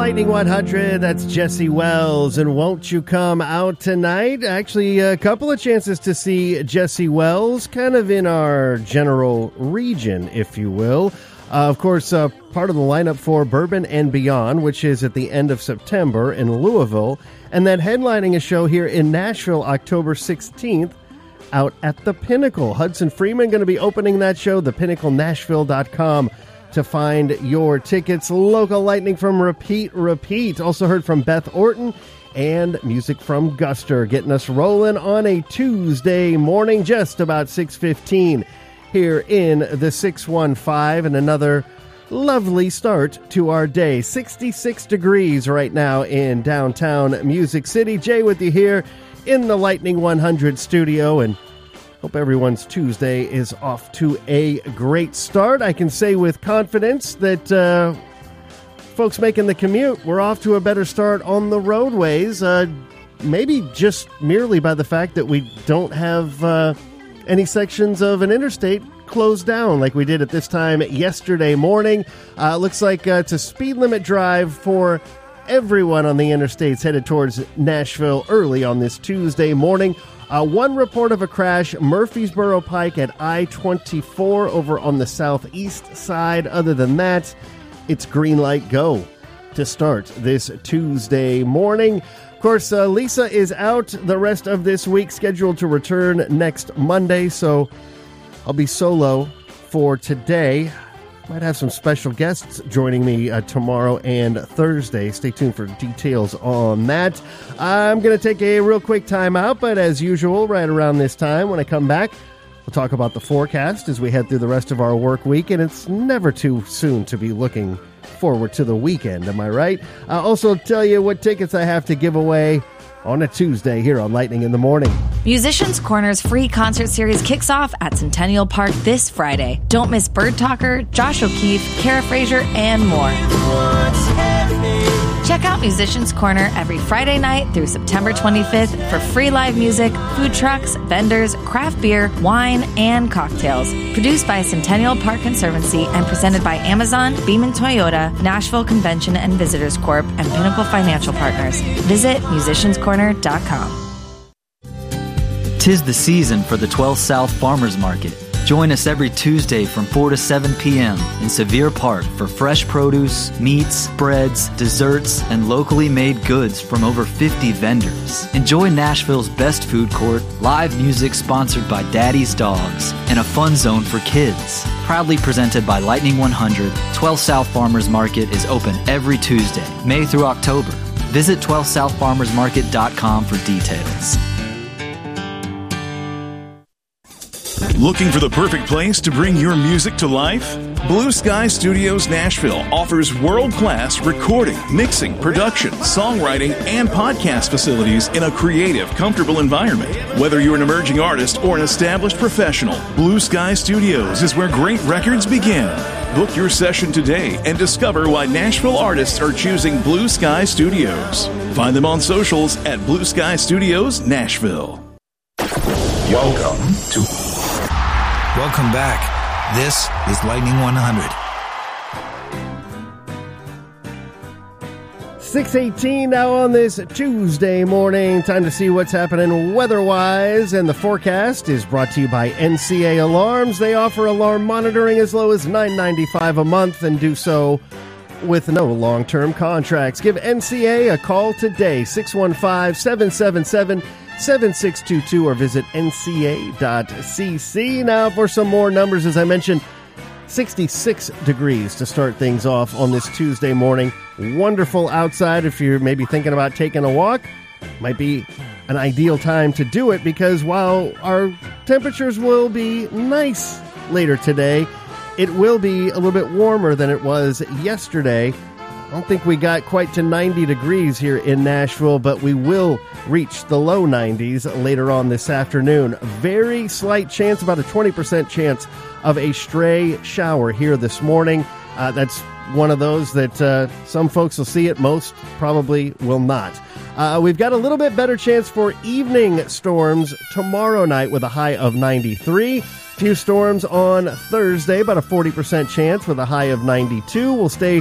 Lightning 100, that's Jesse Wells, and Won't You Come Out Tonight? Actually, a couple of chances to see Jesse Wells, kind of in our general region, if you will. Of course, part of the lineup for Bourbon and Beyond, which is at the end of September in Louisville, and then headlining a show here in Nashville, October 16th, out at the Pinnacle. Hudson Freeman going to be opening that show, thepinnaclenashville.com. to find your tickets. Local Lightning from Repeat. Also heard from Beth Orton and music from Guster, getting us rolling on a Tuesday morning, just about 6:15 here in the 615, and another lovely start to our day. 66 degrees right now in downtown Music City. Jay with you here in the Lightning 100 studio, and hope everyone's Tuesday is off to a great start. I can say with confidence that folks making the commute, we're off to a better start on the roadways, maybe just merely by the fact that we don't have any sections of an interstate closed down like we did at this time yesterday morning. Looks like it's a speed limit drive for everyone on the interstates headed towards Nashville early on this Tuesday morning. One report of a crash, Murfreesboro Pike at I-24 over on the southeast side. Other than that, it's green light go to start this Tuesday morning. Of course, Lisa is out the rest of this week, scheduled to return next Monday, so I'll be solo for today. Might have some special guests joining me tomorrow and Thursday. Stay tuned for details on that. I'm going to take a real quick time out, but as usual, right around this time, when I come back, we'll talk about the forecast as we head through the rest of our work week, and it's never too soon to be looking forward to the weekend, am I right? I'll also tell you what tickets I have to give away on a Tuesday here on Lightning in the Morning. Musicians Corner's free concert series kicks off at Centennial Park this Friday. Don't miss Bird Talker, Josh O'Keefe, Kara Frazier, and more. Check out Musicians Corner every Friday night through September 25th for free live music, food trucks, vendors, craft beer, wine, and cocktails. Produced by Centennial Park Conservancy and presented by Amazon, Beaman Toyota, Nashville Convention and Visitors Corp., and Pinnacle Financial Partners. Visit musicianscorner.com. 'Tis the season for the 12 South Farmers Market. Join us every Tuesday from 4 to 7 p.m. in Sevier Park for fresh produce, meats, breads, desserts, and locally made goods from over 50 vendors. Enjoy Nashville's best food court, live music sponsored by Daddy's Dogs, and a fun zone for kids. Proudly presented by Lightning 100, 12 South Farmers Market is open every Tuesday, May through October. Visit 12southfarmersmarket.com for details. Looking for the perfect place to bring your music to life? Blue Sky Studios Nashville offers world-class recording, mixing, production, songwriting, and podcast facilities in a creative, comfortable environment. Whether you're an emerging artist or an established professional, Blue Sky Studios is where great records begin. Book your session today and discover why Nashville artists are choosing Blue Sky Studios. Find them on socials at Blue Sky Studios Nashville. Welcome back. This is Lightning 100. 6:18 now on this Tuesday morning. Time to see what's happening weather-wise, and the forecast is brought to you by NCA Alarms. They offer alarm monitoring as low as $9.95 a month and do so with no long-term contracts. Give NCA a call today, 615-777-7622, or visit nca.cc. Now for some more numbers, as I mentioned, 66 degrees to start things off on this Tuesday morning. Wonderful outside if you're maybe thinking about taking a walk. Might be an ideal time to do it, because while our temperatures will be nice later today, it will be a little bit warmer than it was yesterday. I don't think we got quite to 90 degrees here in Nashville, but we will reach the low 90s later on this afternoon. Very slight chance, about a 20% chance of a stray shower here this morning. That's one of those that some folks will see it, most probably will not. We've got a little bit better chance for evening storms tomorrow night with a high of 93. Few storms on Thursday, about a 40% chance with a high of 92. We'll stay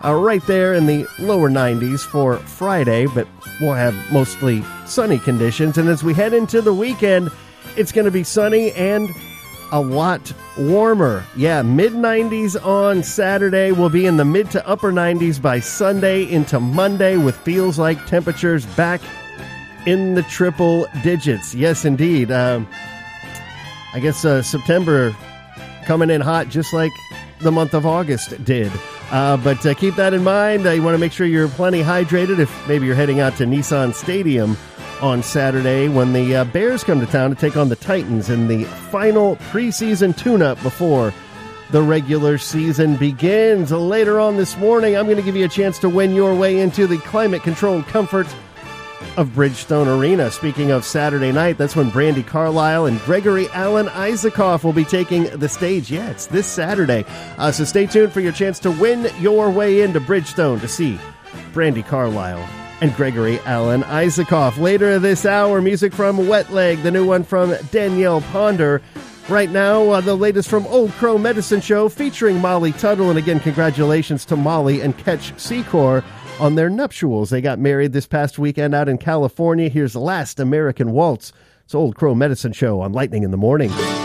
right there in the lower 90s for Friday, but we'll have mostly sunny conditions. And as we head into the weekend, it's going to be sunny and a lot warmer. Yeah, mid-90s on Saturday. We'll be in the mid to upper 90s by Sunday into Monday with feels-like temperatures back in the triple digits. Yes, indeed. I guess September coming in hot just like the month of August did. But keep that in mind. You want to make sure you're plenty hydrated if maybe you're heading out to Nissan Stadium on Saturday when the Bears come to town to take on the Titans in the final preseason tune-up before the regular season begins. Later on this morning, I'm going to give you a chance to win your way into the climate-controlled comfort of Bridgestone Arena. Speaking of Saturday night, that's when Brandi Carlile and Gregory Alan Isakov will be taking the stage. Yeah, it's this Saturday. So stay tuned for your chance to win your way into Bridgestone to see Brandi Carlile and Gregory Alan Isakov. Later this hour, music from Wet Leg, the new one from Danielle Ponder. Right now, the latest from Old Crow Medicine Show featuring Molly Tuttle. And again, congratulations to Molly and Ketch Secor on their nuptials. They got married this past weekend out in California. Here's Last American Waltz. It's Old Crow Medicine Show on Lightning in the Morning.